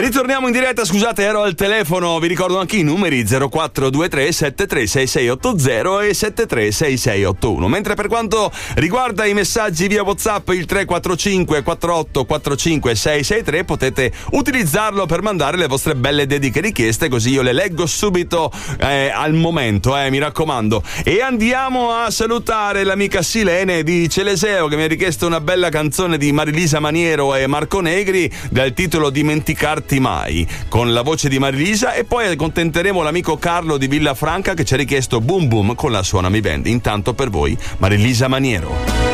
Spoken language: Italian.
Ritorniamo in diretta, scusate, ero al telefono, vi ricordo anche i numeri 0423 736680 e 736681. Mentre per quanto riguarda i messaggi via WhatsApp, il 345 48 45 663, potete utilizzarlo per mandare le vostre belle dediche richieste, così io le leggo subito al momento, mi raccomando. E andiamo a salutare l'amica Silene di Celeseo, che mi ha richiesto una bella canzone di Marilisa Maniero e Marco Negri dal titolo Dimenticarti mai, con la voce di Marilisa, e poi accontenteremo l'amico Carlo di Villafranca che ci ha richiesto Boom Boom con la Suonami Band. Intanto per voi Marilisa Maniero.